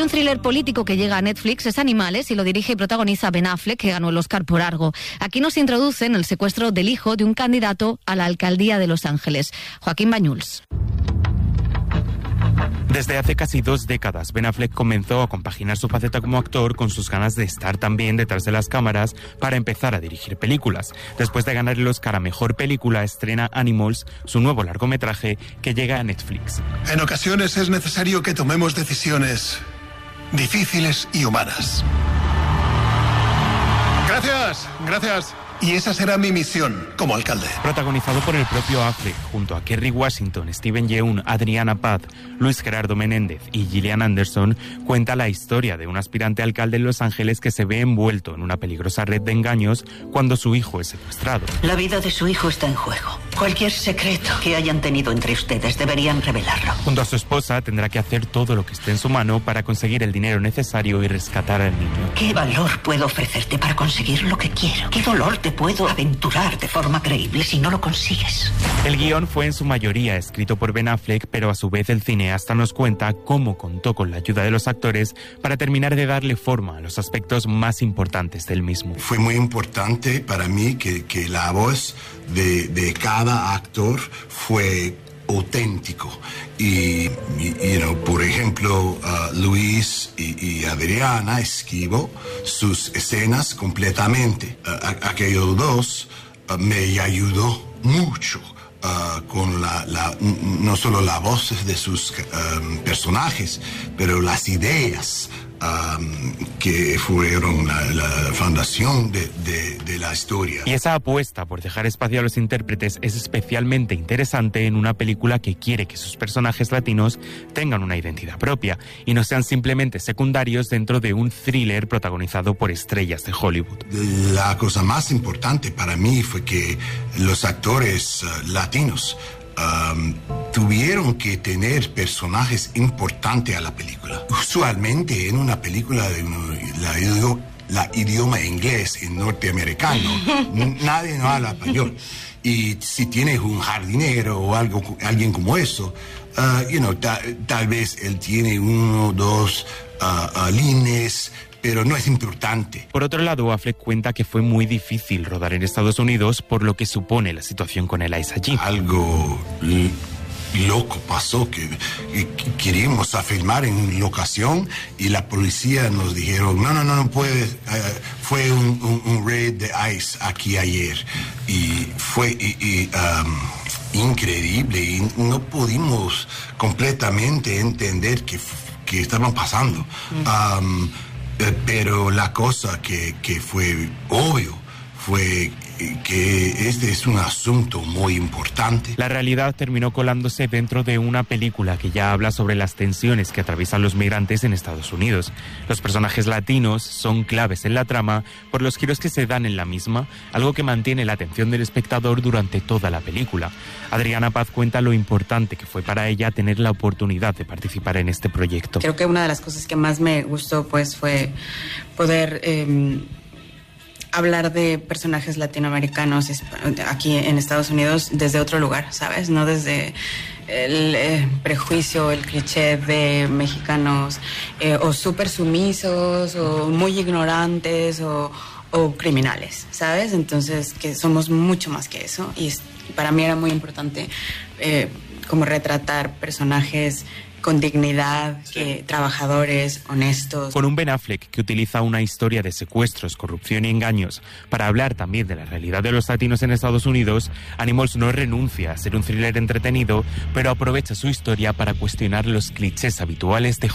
un thriller político que llega a Netflix, es Animales, y lo dirige y protagoniza Ben Affleck, que ganó el Oscar por Argo. Aquí nos introducen el secuestro del hijo de un candidato a la alcaldía de Los Ángeles, Joaquín Bañuls. Desde hace casi 2 décadas, Ben Affleck comenzó a compaginar su faceta como actor con sus ganas de estar también detrás de las cámaras para empezar a dirigir películas. Después de ganar el Oscar a Mejor Película, estrena Animals, su nuevo largometraje que llega a Netflix. En ocasiones es necesario que tomemos decisiones difíciles y humanas. Gracias. Y esa será mi misión como alcalde. Protagonizado por el propio Affleck, junto a Kerry Washington, Steven Yeun, Adriana Paz, Luis Gerardo Menéndez y Gillian Anderson, cuenta la historia de un aspirante alcalde en Los Ángeles que se ve envuelto en una peligrosa red de engaños cuando su hijo es secuestrado. La vida de su hijo está en juego. Cualquier secreto que hayan tenido entre ustedes deberían revelarlo. Junto a su esposa tendrá que hacer todo lo que esté en su mano para conseguir el dinero necesario y rescatar al niño. ¿Qué valor puedo ofrecerte para conseguir lo que quiero? ¿Qué dolor te puedo aventurar de forma creíble si no lo consigues? El guión fue en su mayoría escrito por Ben Affleck, pero a su vez el cineasta nos cuenta cómo contó con la ayuda de los actores para terminar de darle forma a los aspectos más importantes del mismo. Fue muy importante para mí que la voz de cada actor fue auténtico y por ejemplo Luis y Adriana esquivo sus escenas completamente. Aquellos dos me ayudó mucho con no solo las voces de sus personajes, pero las ideas que fueron la fundación de la historia. Y esa apuesta por dejar espacio a los intérpretes es especialmente interesante en una película que quiere que sus personajes latinos tengan una identidad propia y no sean simplemente secundarios dentro de un thriller protagonizado por estrellas de Hollywood. La cosa más importante para mí fue que los actores latinos tuvieron que tener personajes importantes a la película. Usualmente en una película de la idioma inglés en norteamericano, nadie no habla español. Y si tienes un jardinero o alguien como eso, tal vez él tiene 1 o 2 líneas, pero no es importante. Por otro lado, Affleck cuenta que fue muy difícil rodar en Estados Unidos por lo que supone la situación con Eliza G. Algo loco pasó, que queríamos filmar en locación y la policía nos dijeron, no puedes, fue un raid de ICE aquí ayer y fue increíble y no pudimos completamente entender qué estaban pasando. Pero la cosa que fue obvio fue que este es un asunto muy importante. La realidad terminó colándose dentro de una película que ya habla sobre las tensiones que atraviesan los migrantes en Estados Unidos. Los personajes latinos son claves en la trama por los giros que se dan en la misma, algo que mantiene la atención del espectador durante toda la película. Adriana Paz cuenta lo importante que fue para ella tener la oportunidad de participar en este proyecto. Creo que una de las cosas que más me gustó pues fue poder hablar de personajes latinoamericanos aquí en Estados Unidos desde otro lugar, ¿sabes? No desde el prejuicio, el cliché de mexicanos o súper sumisos o muy ignorantes o criminales, ¿sabes? Entonces, que somos mucho más que eso y para mí era muy importante como retratar personajes con dignidad, trabajadores, honestos. Con un Ben Affleck que utiliza una historia de secuestros, corrupción y engaños para hablar también de la realidad de los latinos en Estados Unidos, Animals no renuncia a ser un thriller entretenido, pero aprovecha su historia para cuestionar los clichés habituales de